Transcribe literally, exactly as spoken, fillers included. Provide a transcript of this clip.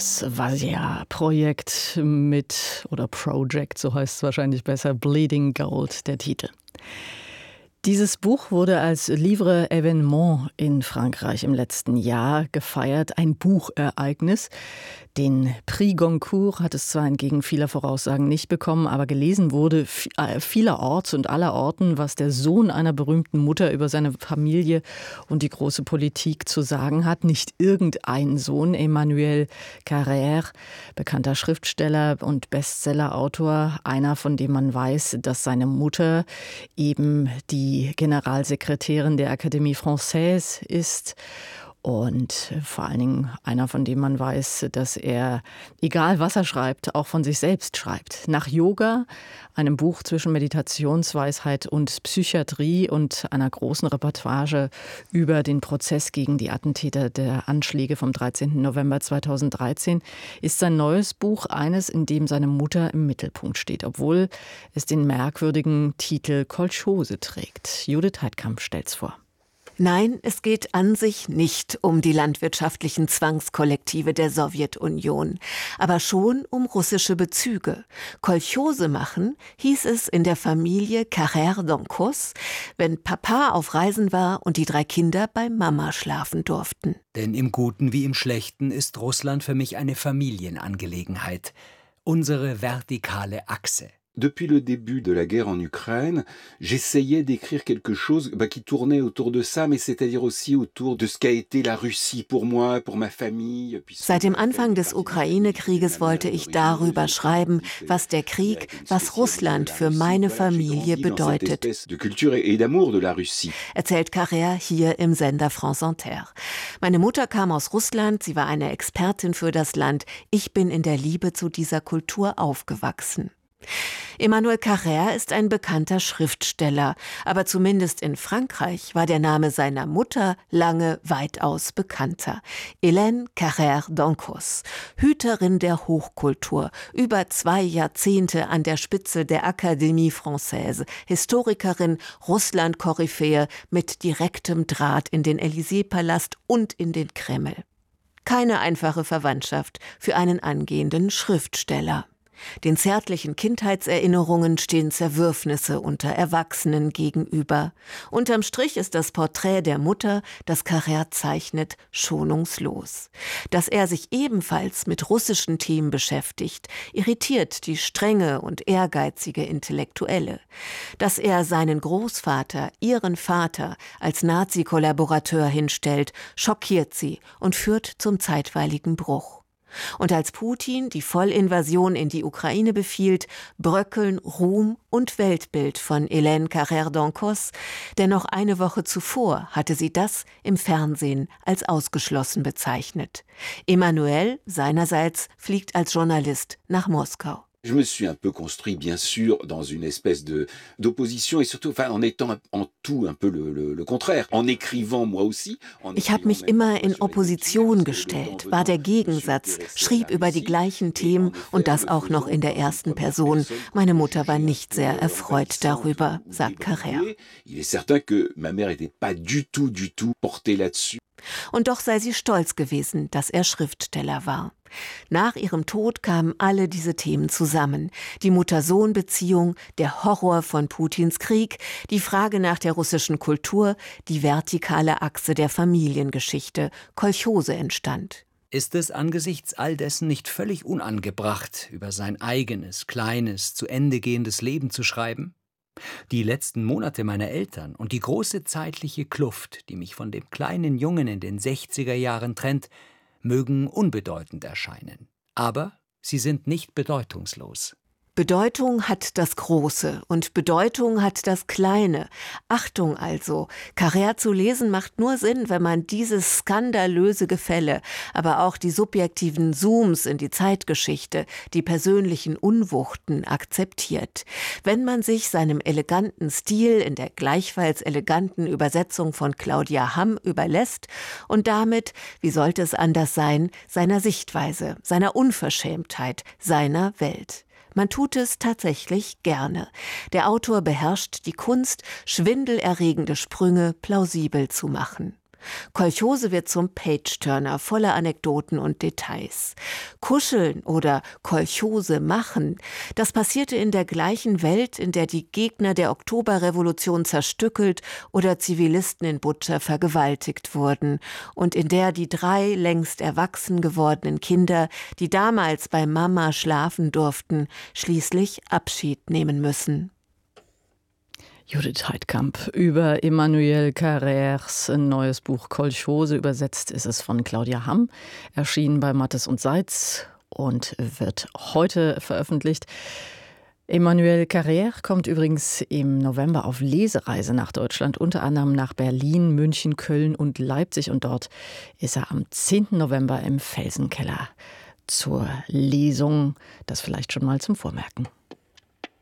Das Vazia-Projekt mit, oder Project, so heißt es wahrscheinlich besser, Bleeding Gold, der Titel. Dieses Buch wurde als Livre Événement in Frankreich im letzten Jahr gefeiert, ein Buchereignis. Den Prix Goncourt hat es zwar entgegen vieler Voraussagen nicht bekommen, aber gelesen wurde vielerorts und allerorten, was der Sohn einer berühmten Mutter über seine Familie und die große Politik zu sagen hat. Nicht irgendein Sohn, Emmanuel Carrère, bekannter Schriftsteller und Bestsellerautor, einer, von dem man weiß, dass seine Mutter eben die Generalsekretärin der Académie Française ist. Und vor allen Dingen einer, von dem man weiß, dass er, egal was er schreibt, auch von sich selbst schreibt. Nach Yoga, einem Buch zwischen Meditationsweisheit und Psychiatrie und einer großen Reportage über den Prozess gegen die Attentäter der Anschläge vom dreizehnten November zweitausenddreizehn, ist sein neues Buch eines, in dem seine Mutter im Mittelpunkt steht, obwohl es den merkwürdigen Titel Kolchose trägt. Judith Heidkamp stellt's vor. Nein, es geht an sich nicht um die landwirtschaftlichen Zwangskollektive der Sowjetunion, aber schon um russische Bezüge. Kolchose machen hieß es in der Familie Carrère d'Encausse, wenn Papa auf Reisen war und die drei Kinder bei Mama schlafen durften. Denn im Guten wie im Schlechten ist Russland für mich eine Familienangelegenheit, unsere vertikale Achse. Depuis le début de la guerre en Ukraine, j'essayais d'écrire quelque chose bah, qui tournait autour de ça, mais c'est-à-dire aussi autour de ce qu'a été la Russie pour moi, pour ma famille. Seit dem Anfang des Ukraine-Krieges wollte ich darüber schreiben, was der Krieg, was Russland für meine Familie bedeutet, erzählt Carrère hier im Sender France Inter. Meine Mutter kam aus Russland, sie war eine Expertin für das Land. Ich bin in der Liebe zu dieser Kultur aufgewachsen. Emmanuel Carrère ist ein bekannter Schriftsteller, aber zumindest in Frankreich war der Name seiner Mutter lange weitaus bekannter. Hélène Carrère d'Encausse, Hüterin der Hochkultur, über zwei Jahrzehnte an der Spitze der Académie Française, Historikerin, Russland-Koryphäe mit direktem Draht in den Élysée-Palast und in den Kreml. Keine einfache Verwandtschaft für einen angehenden Schriftsteller. Den zärtlichen Kindheitserinnerungen stehen Zerwürfnisse unter Erwachsenen gegenüber. Unterm Strich ist das Porträt der Mutter, das Carrère zeichnet, schonungslos. Dass er sich ebenfalls mit russischen Themen beschäftigt, irritiert die strenge und ehrgeizige Intellektuelle. Dass er seinen Großvater, ihren Vater, als Nazi-Kollaborateur hinstellt, schockiert sie und führt zum zeitweiligen Bruch. Und als Putin die Vollinvasion in die Ukraine befiehlt, bröckeln Ruhm und Weltbild von Hélène Carrère d'Encausse, denn noch eine Woche zuvor hatte sie das im Fernsehen als ausgeschlossen bezeichnet. Emmanuel seinerseits fliegt als Journalist nach Moskau. Je me suis un peu construit, bien sûr, dans une espèce de d'opposition et surtout, enfin, en étant en tout un peu le, le, le contraire, en écrivant moi aussi. Ich habe mich immer in Opposition gestellt, war der Gegensatz, schrieb über die gleichen Themen und das auch noch in der ersten Person. Meine Mutter war nicht sehr erfreut darüber, sagt Carrère. Il est certain que ma mère était pas du tout, du tout portée là-dessus. Und doch sei sie stolz gewesen, dass er Schriftsteller war. Nach ihrem Tod kamen alle diese Themen zusammen. Die Mutter-Sohn-Beziehung, der Horror von Putins Krieg, die Frage nach der russischen Kultur, die vertikale Achse der Familiengeschichte. Kolchose entstand. Ist es angesichts all dessen nicht völlig unangebracht, über sein eigenes, kleines, zu Ende gehendes Leben zu schreiben? Die letzten Monate meiner Eltern und die große zeitliche Kluft, die mich von dem kleinen Jungen in den sechziger Jahren trennt, mögen unbedeutend erscheinen. Aber sie sind nicht bedeutungslos. Bedeutung hat das Große und Bedeutung hat das Kleine. Achtung also, Carrère zu lesen macht nur Sinn, wenn man dieses skandalöse Gefälle, aber auch die subjektiven Zooms in die Zeitgeschichte, die persönlichen Unwuchten akzeptiert. Wenn man sich seinem eleganten Stil in der gleichfalls eleganten Übersetzung von Claudia Hamm überlässt und damit, wie sollte es anders sein, seiner Sichtweise, seiner Unverschämtheit, seiner Welt. Man tut es tatsächlich gerne. Der Autor beherrscht die Kunst, schwindelerregende Sprünge plausibel zu machen. Kolchose wird zum Page-Turner voller Anekdoten und Details. Kuscheln oder Kolchose machen, das passierte in der gleichen Welt, in der die Gegner der Oktoberrevolution zerstückelt oder Zivilisten in Butscha vergewaltigt wurden und in der die drei längst erwachsen gewordenen Kinder, die damals bei Mama schlafen durften, schließlich Abschied nehmen müssen. Judith Heidkamp über Emmanuel Carrères neues Buch Kolchose. Übersetzt ist es von Claudia Hamm, erschienen bei Mattes und Seitz und wird heute veröffentlicht. Emmanuel Carrère kommt übrigens im November auf Lesereise nach Deutschland, unter anderem nach Berlin, München, Köln und Leipzig. Und dort ist er am zehnten November im Felsenkeller zur Lesung. Das vielleicht schon mal zum Vormerken.